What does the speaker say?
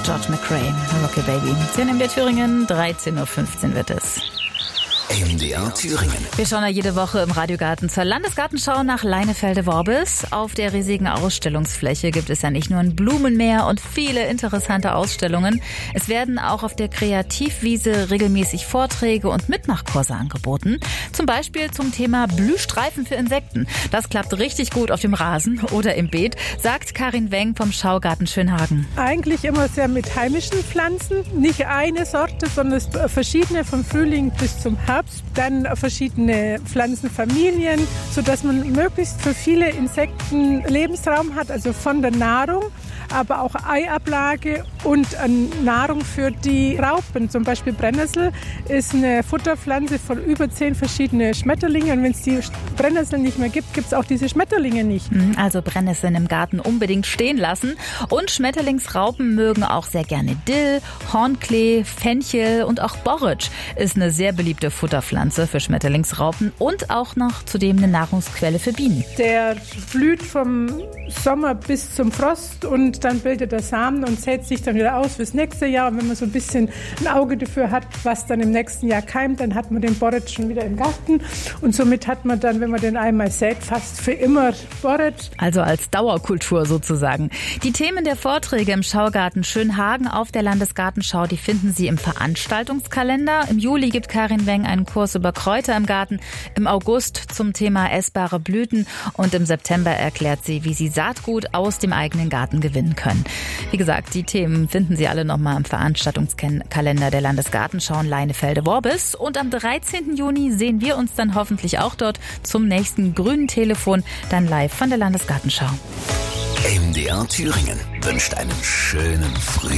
George McRae, Rocky Baby. 10 in der Thüringen, 13.15 Uhr wird es. MDR Thüringen. Wir schauen ja jede Woche im Radiogarten zur Landesgartenschau nach Leinefelde-Worbis. Auf der riesigen Ausstellungsfläche gibt es ja nicht nur ein Blumenmeer und viele interessante Ausstellungen. Es werden auch auf der Kreativwiese regelmäßig Vorträge und Mitmachkurse angeboten. Zum Beispiel zum Thema Blühstreifen für Insekten. Das klappt richtig gut auf dem Rasen oder im Beet, sagt Karin Weng vom Schaugarten Schönhagen. Eigentlich immer sehr mit heimischen Pflanzen. Nicht eine Sorte, sondern verschiedene vom Frühling bis zum Herbst. Dann verschiedene Pflanzenfamilien, sodass man möglichst für viele Insekten Lebensraum hat, also von der Nahrung, aber auch Eiablage und Nahrung für die Raupen. Zum Beispiel Brennnessel ist eine Futterpflanze von über 10 verschiedene Schmetterlinge. Und wenn es die Brennnessel nicht mehr gibt, gibt es auch diese Schmetterlinge nicht. Also Brennnesseln im Garten unbedingt stehen lassen. Und Schmetterlingsraupen mögen auch sehr gerne Dill, Hornklee, Fenchel und auch Borretsch ist eine sehr beliebte Futterpflanze für Schmetterlingsraupen und auch noch zudem eine Nahrungsquelle für Bienen. Der blüht vom Sommer bis zum Frost und dann bildet er Samen und sät sich dann wieder aus fürs nächste Jahr. Und wenn man so ein bisschen ein Auge dafür hat, was dann im nächsten Jahr keimt, dann hat man den Borretsch schon wieder im Garten. Und somit hat man dann, wenn man den einmal sät, fast für immer Borretsch. Also als Dauerkultur sozusagen. Die Themen der Vorträge im Schaugarten Schönhagen auf der Landesgartenschau, die finden Sie im Veranstaltungskalender. Im Juli gibt Karin Weng einen Kurs über Kräuter im Garten, im August zum Thema essbare Blüten und im September erklärt sie, wie Sie Saatgut aus dem eigenen Garten gewinnen können. Wie gesagt, die Themen finden Sie alle nochmal im Veranstaltungskalender der Landesgartenschau in Leinefelde-Worbis. Und am 13. Juni sehen wir uns dann hoffentlich auch dort zum nächsten grünen Telefon, dann live von der Landesgartenschau. MDR Thüringen wünscht einen schönen Frühling.